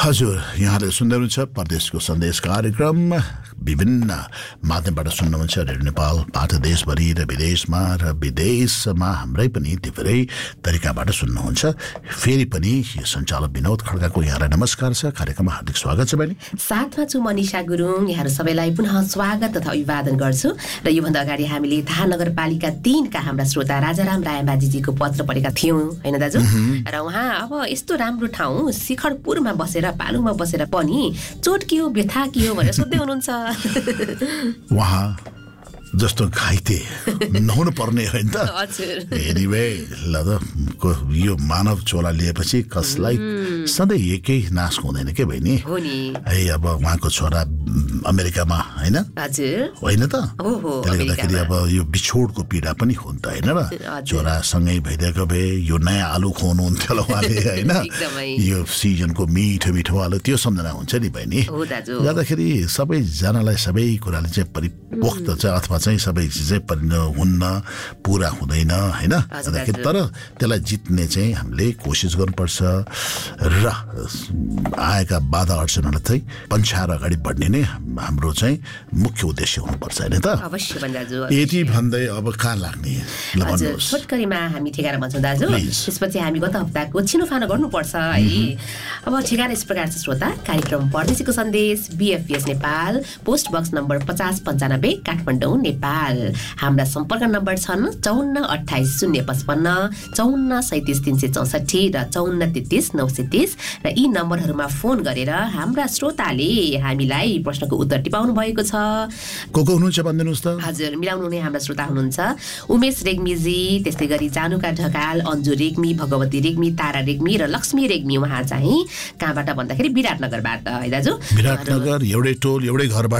हजुर, यहाँले सुन्दै हुनुहुन्छ परदेशको सन्देश कार्यक्रम। विभिन्न माध्यमबाट सुन्नुहुन्छ, रेडियो नेपालबाट देशभरि र विदेशमा र विदेशमा हाम्रै पनि धेरै तरिकाबाट सुन्नुहुन्छ। फेरि पनि सञ्चालक विनोद खड्काको यहाँलाई नमस्कार छ। कार्यक्रममा हार्दिक स्वागत छ बहिनी। साथमा छु मनिषा गुरुङ। यहाँहरू सबैलाई पुनः स्वागत तथा अभिवादन गर्छु। र योभन्दा अगाडि हामीले थाहा नगरपालिका 3 का हाम्रा श्रोता राजाराम रायमाझीजीको पत्र पढेका थियौँ, होइन दाजु? र उहाँ अब यस्तो राम्रो ठाउँ शिखरपुरमा बसेर, पालुङमा बसेर पनि चोट के हो, व्यथा के हो भनेर सोध्दै हुनुहुन्छ। उहाँ जस्तो घाइते नहुनु पर्ने होइन त। एनिवे, ल त यो मानव चोला लिएपछि कसलाई सधैँ एकै नाश हुँदैन के बहिनी? है, अब उहाँको छोरा अमेरिकामा, होइन होइन त? त्यसले गर्दाखेरि अब यो बिछोडको पीडा पनि हुन्छ, होइन र? छोरा सँगै भइदिएको भए यो नयाँ आलु खुवाउनुहुन्थ्यो होला उहाँले, होइन? यो सिजनको मिठो मिठो आलु, त्यो सम्झना हुन्छ नि बहिनी। गर्दाखेरि सबैजनालाई सबै कुराले चाहिँ परिपोक्त छ, अथवा चाहिँ सबै चिजै हुन्न, पुरा हुँदैन, होइन? तर त्यसलाई जित्ने चाहिँ हामीले कोसिस गर्नुपर्छ र आएका बाधा अडचनहरूलाई चाहिँ पन्छाएर अगाडि बढ्ने नै हाम्रो चाहिँ मुख्य उद्देश्य हुनुपर्छ, होइन त? यति भन्दै अब कहाँ लाग्ने? छोटकरीमा हामी ठेगाना भन्छौँ दाजु। त्यसपछि हामी गत हप्ताको छिनोफानो गर्नुपर्छ है। अब ठेगाना यस प्रकार छ श्रोता। कार्यक्रम परदेशीको सन्देश, BFPS Nepal, post box number 5095 Kathmandu Nepal. हाम्रा सम्पर्क नम्बर छन् 54 28 055, 54 37 364 र 54 33 930। र यी नम्बरहरूमा फोन गरेर हाम्रा श्रोताले हामीलाई प्रश्नको उत्तर टिपाउनु भएको छ। को हुनुहुन्छ भनिदिनुहोस् त। हजुर, मिलाउनु हुने हाम्रा श्रोता हुनुहुन्छ उमेश रेग्मीजी, त्यस्तै गरी जानुका ढकाल, अन्जु रेग्मी, भगवती रेग्मी, तारा रेग्मी र लक्ष्मी रेग्मी। उहाँ चाहिँ कहाँबाट भन्दाखेरि विराटनगरबाट, है दाजु? विराटनगर, एउटै टोल एउटै घरबाट।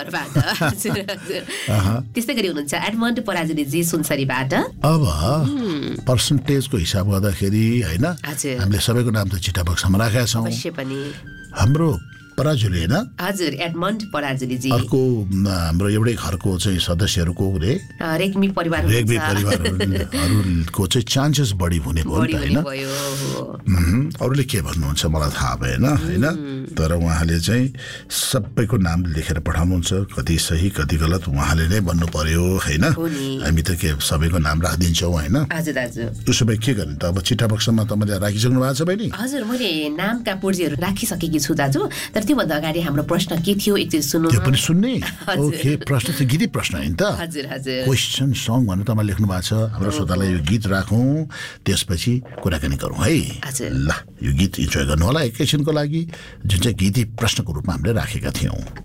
त्यस्तै गरी हुनुहुन्छ एडमन्ड पराजुलीजी सुनसरीबाट। अब पर्सेन्टेजको हिसाब गर्दाखेरि, होइन, हामीले सबैको नाम त चिठा बक्समा राखेका छौँ। अवश्य पनि हाम्रो पराजुली, होइन? हजुर, एडमन्ड पराजुलीजी। अर्को हाम्रो एउटै घरको चाहिँ सदस्यहरूको रेग्मी परिवारहरूको चाहिँ चान्सेस बढी हुने भयो नि त, होइन? अरूले के भन्नुहुन्छ मलाई थाहा भएन, होइन? तर उहाँले चाहिँ सबैको नाम लेखेर पठाउनुहुन्छ, कति सही कति गलत उहाँले नै भन्नु पर्यो, होइन? हामी त के सबैको नाम राखिदिन्छौँ, होइन? उसो भए के गर्ने त? अब चिठा बक्समा तपाईँले राखिसक्नु भएको छ बहिनी? हजुर, मैले नामका पुर्जीहरू राखिसकेकी छु दाजु। तर त्योभन्दा अगाडि हाम्रो प्रश्न के थियो एकचोटि सुन्नु। त्यो पनि सुन्ने? ओके, प्रश्न चाहिँ गीतै प्रश्न होइन त? क्वेसन सङ भनेर तपाईँ लेख्नु भएको छ। हाम्रो श्रोतालाई यो गीत राखौँ, त्यसपछि कुराकानी गरौँ है। ल, यो गीत इन्जोय गर्नु होला एकैछिनको लागि, जुन चाहिँ गीतै प्रश्नको रूपमा हामीले राखेका थियौँ।